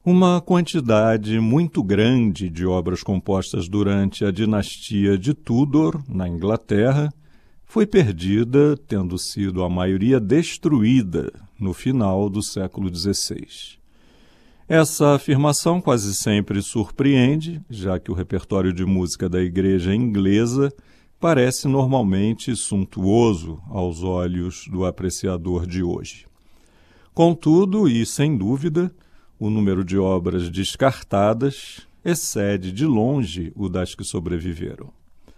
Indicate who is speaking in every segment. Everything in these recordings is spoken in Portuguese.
Speaker 1: Uma quantidade muito grande de obras compostas durante a dinastia de Tudor, na Inglaterra, foi perdida, tendo sido a maioria destruída no final do século XVI. Essa afirmação quase sempre surpreende, já que o repertório de música da Igreja inglesa parece normalmente suntuoso aos olhos do apreciador de hoje. Contudo, e sem dúvida, o número de obras descartadas excede de longe o das que sobreviveram.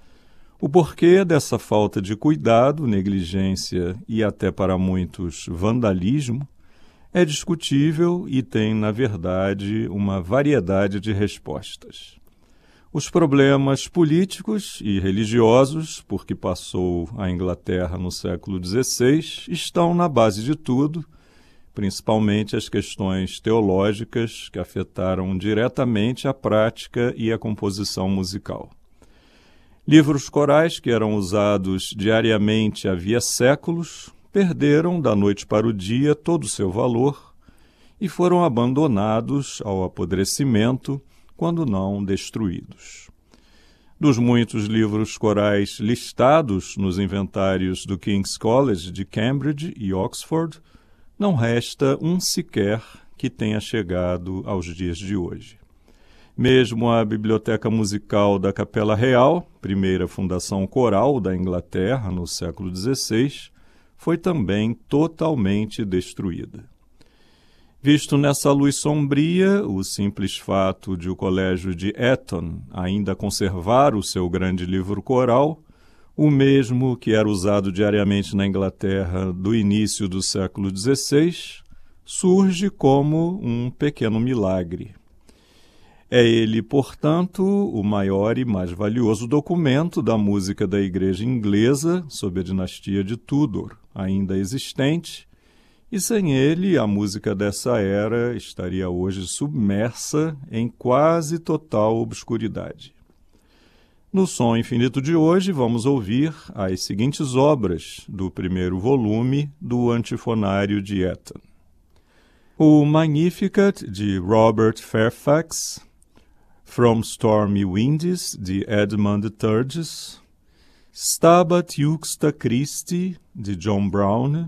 Speaker 1: O porquê dessa falta de cuidado, negligência e até para muitos vandalismo é discutível e tem, na verdade, uma variedade de respostas. Os problemas políticos e religiosos, por que passou a Inglaterra no século XVI, estão na base de tudo, principalmente as questões teológicas que afetaram diretamente a prática e a composição musical. Livros corais que eram usados diariamente havia séculos perderam da noite para o dia todo o seu valor e foram abandonados ao apodrecimento, quando não destruídos. Dos muitos livros corais listados nos inventários do King's College de Cambridge e Oxford, não resta um sequer que tenha chegado aos dias de hoje. Mesmo a Biblioteca Musical da Capela Real, primeira fundação coral da Inglaterra no século XVI, foi também totalmente destruída. Visto nessa luz sombria, o simples fato de o Colégio de Eton ainda conservar o seu grande livro coral, o mesmo que era usado diariamente na Inglaterra do início do século XVI, surge como um pequeno milagre. É ele, portanto, o maior e mais valioso documento da música da Igreja inglesa sob a dinastia de Tudor, ainda existente, e sem ele a música dessa era estaria hoje submersa em quase total obscuridade. No Som Infinito de hoje, vamos ouvir as seguintes obras do primeiro volume do Antifonário de Eton. O Magnificat, de Robert Fairfax, From Stormy Winds, de Edmund Sturges, Stabat Juxta Christi, de John Brown,